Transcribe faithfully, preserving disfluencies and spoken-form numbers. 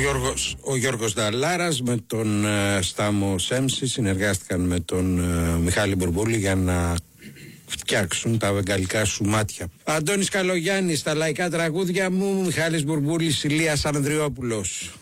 Γιώργος, ο Γιώργος Νταλάρας με τον uh, Στάμο Σέμψη συνεργάστηκαν με τον uh, Μιχάλη Μπουρμπούλη για να φτιάξουν τα βεγγαλικά σου μάτια. Αντώνης Καλογιάννης, τα λαϊκά τραγούδια μου, Μιχάλης Μπουρμπούλης, Ηλίας Ανδριόπουλος.